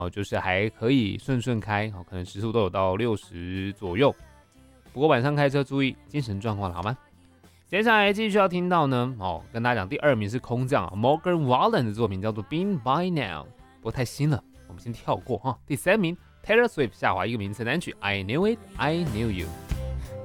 就是还可以顺顺开，可能时速都有到60左右。不过晚上开车注意精神状况好吗？接下来继续要听到呢，跟大家讲第2名是空降Morgan Wallen 的作品叫做 Been By Now， 不过太新了，我们先跳过哈。第3名 Taylor Swift 下滑一个名次单曲 I Knew It I Knew You。